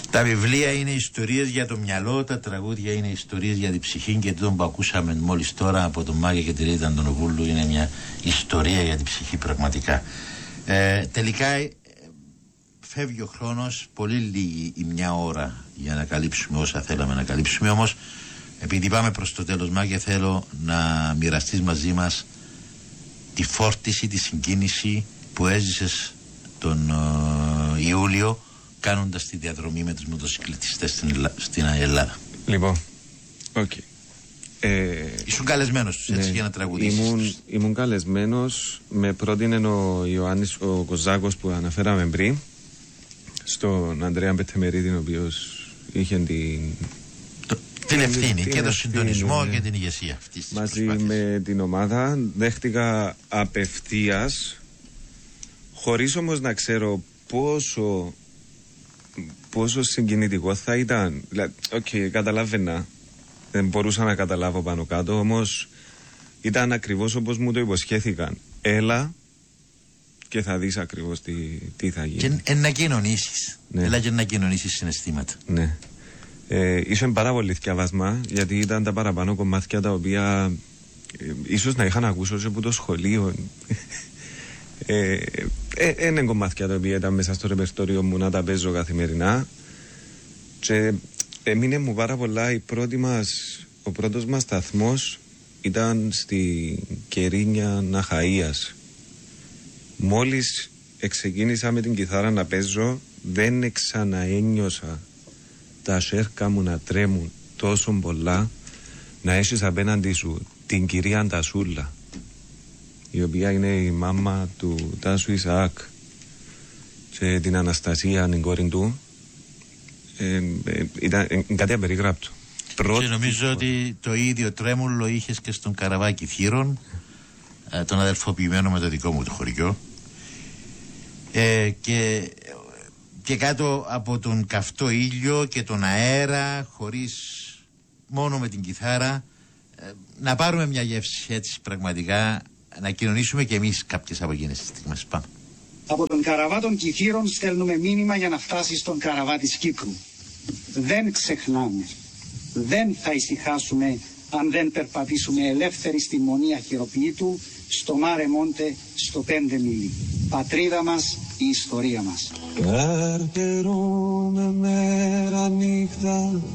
Τα βιβλία είναι ιστορίες για το μυαλό, τα τραγούδια είναι ιστορίες για την ψυχή, και το που ακούσαμε μόλις τώρα από τον Μάγια και τη Ρίτα Αντωνοπούλου είναι μια ιστορία για την ψυχή πραγματικά. Τελικά φεύγει ο χρόνος, πολύ λίγη η μια ώρα για να καλύψουμε όσα θέλαμε να καλύψουμε. Όμως επειδή πάμε προς το τέλος, Μάγια, θέλω να μοιραστείς μαζί μας τη φόρτιση, τη συγκίνηση που έζησες τον Ιούλιο κάνοντας τη διαδρομή με τους μοτοσυκλετιστές στην Ελλάδα. Λοιπόν, okay. Ήσουν καλεσμένος τους, έτσι, για να τραγουδήσεις. Ήμουν καλεσμένος, με πρότεινε ο Ιωάννης ο Κοζάκος που αναφέραμε πριν, στον Ανδρέα Πετεμερίδη, ο οποίος είχε την ευθύνη και τον συντονισμό και την ηγεσία αυτής της μαζί προσπάθειας. Με την ομάδα δέχτηκα απευθείας, χωρίς όμως να ξέρω πόσο συγκινητικό θα ήταν. Καταλάβαινα, δεν μπορούσα να καταλάβω πάνω κάτω, όμως ήταν ακριβώς όπως μου το υποσχέθηκαν. Έλα και θα δεις ακριβώς τι θα γίνει. Και να κοινωνήσεις. Ναι. Έλα και να κοινωνήσεις συναισθήματα. Ναι. Ήσουν πάρα πολύ θκιαβασμά, γιατί ήταν τα παραπάνω κομμάτια τα οποία ίσως να είχαν ακούσει από το σχολείο. Είναι κομμάτια τα οποία ήταν μέσα στο ρεπερτόριο μου να τα παίζω καθημερινά, και έμεινε μου πάρα πολλά. Ο πρώτος μας σταθμός ήταν στη Κερίνια Ναχαΐας. Μόλις ξεκίνησα με την κιθάρα να παίζω, δεν ξαναένιωσα τα σέρκα μου να τρέμουν τόσο πολλά, να έχεις απέναντι σου την κυρία Αντασούλα, η οποία είναι η μάμα του Τάσου Ισαάκ, και την Αναστασία, την κόρη του. Ήταν κάτι απερίγραπτο. Και νομίζω ότι το ίδιο τρέμουλο είχες και στον Καραβάκι Θύρων, τον αδελφοποιημένο με το δικό μου το χωριό, και κάτω από τον καυτό ήλιο και τον αέρα, χωρίς, μόνο με την κιθάρα, να πάρουμε μια γεύση, έτσι, πραγματικά να κοινωνήσουμε και εμείς κάποιες από εκείνες τις στιγμές. Πάμε. Από τον Καραβά των Κιθήρων στέλνουμε μήνυμα για να φτάσει στον Καραβά της Κύπρου. Δεν ξεχνάμε, δεν θα ησυχάσουμε αν δεν περπατήσουμε ελεύθεροι στη μονή Αχυροποιήτου, στο Μάρε Μόντε, στο 5 μίλι. Πατρίδα μας, η ιστορία μας. Καρτερούμε μέρα νύχτα